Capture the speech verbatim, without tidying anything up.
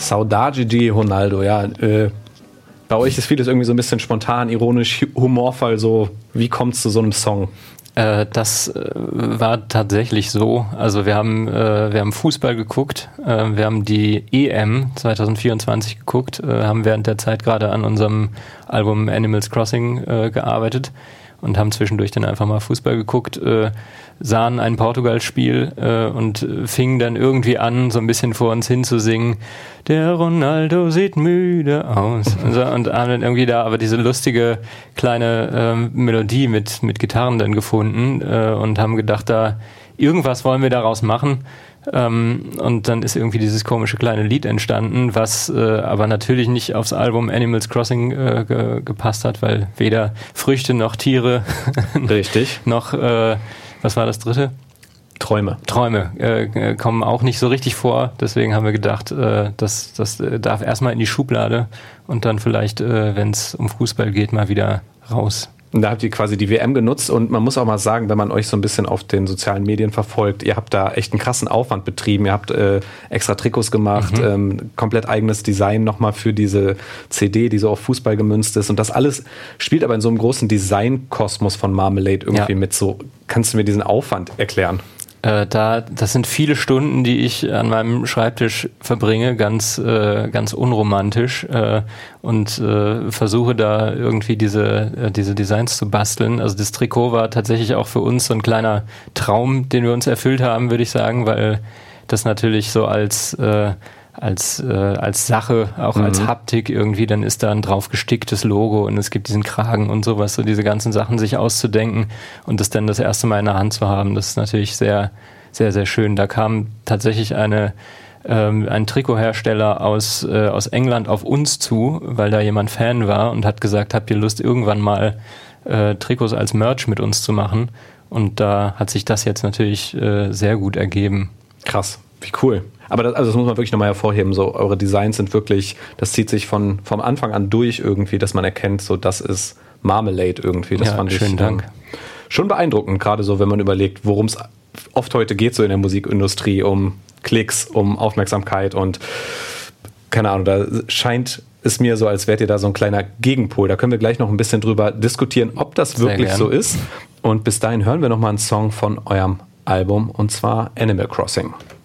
Saudade de Ronaldo, ja. Äh, bei euch ist vieles irgendwie so ein bisschen spontan, ironisch, humorvoll, so. Wie kommt es zu so einem Song? Äh, das äh, war tatsächlich so. Also wir haben, äh, wir haben Fußball geguckt, äh, wir haben die E M zwanzig vierundzwanzig geguckt, äh, haben während der Zeit gerade an unserem Album Animals Crossing äh, gearbeitet und haben zwischendurch dann einfach mal Fußball geguckt, äh, sahen ein Portugal-Spiel äh, und fingen dann irgendwie an, so ein bisschen vor uns hin zu singen, der Ronaldo sieht müde aus. Also, und haben dann irgendwie da aber diese lustige kleine ähm, Melodie mit, mit Gitarren dann gefunden äh, und haben gedacht, da irgendwas wollen wir daraus machen. Ähm, und dann ist irgendwie dieses komische kleine Lied entstanden, was äh, aber natürlich nicht aufs Album Animals Crossing äh, ge- gepasst hat, weil weder Früchte noch Tiere Richtig. noch, äh, was war das dritte? Träume. Träume äh, kommen auch nicht so richtig vor, deswegen haben wir gedacht, äh, das, das darf erstmal in die Schublade und dann vielleicht, äh, wenn es um Fußball geht, mal wieder raus. Und da habt ihr quasi die W M genutzt und man muss auch mal sagen, wenn man euch so ein bisschen auf den sozialen Medien verfolgt, ihr habt da echt einen krassen Aufwand betrieben, ihr habt äh, extra Trikots gemacht, mhm. ähm, komplett eigenes Design nochmal für diese C D, die so auf Fußball gemünzt ist und das alles spielt aber in so einem großen Designkosmos von Marmalade irgendwie ja. mit. So, kannst du mir diesen Aufwand erklären? Äh, da, das sind viele Stunden, die ich an meinem Schreibtisch verbringe, ganz, äh, ganz unromantisch äh, und äh, versuche da irgendwie diese, äh, diese Designs zu basteln. Also das Trikot war tatsächlich auch für uns so ein kleiner Traum, den wir uns erfüllt haben, würde ich sagen, weil das natürlich so als äh, als äh, als Sache, auch mhm. als Haptik irgendwie, dann ist da ein drauf gesticktes Logo und es gibt diesen Kragen und sowas, so diese ganzen Sachen sich auszudenken und das dann das erste Mal in der Hand zu haben, das ist natürlich sehr, sehr, sehr schön. Da kam tatsächlich eine ähm, ein Trikothersteller aus äh, aus England auf uns zu, weil da jemand Fan war und hat gesagt, habt ihr Lust, irgendwann mal äh, Trikots als Merch mit uns zu machen? Und da hat sich das jetzt natürlich äh, sehr gut ergeben. Krass, wie cool. Aber das, also das muss man wirklich nochmal hervorheben, so eure Designs sind wirklich, das zieht sich von vom Anfang an durch irgendwie, dass man erkennt, so das ist Marmalade irgendwie. Das ja, fand schönen ich Dank. Ähm, schon beeindruckend, gerade so, wenn man überlegt, worum es oft heute geht so in der Musikindustrie, um Klicks, um Aufmerksamkeit und keine Ahnung, da scheint es mir so, als wärt ihr da so ein kleiner Gegenpol. Da können wir gleich noch ein bisschen drüber diskutieren, ob das Sehr wirklich gern. so ist. Und bis dahin hören wir nochmal einen Song von eurem Album und zwar Animal Crossing.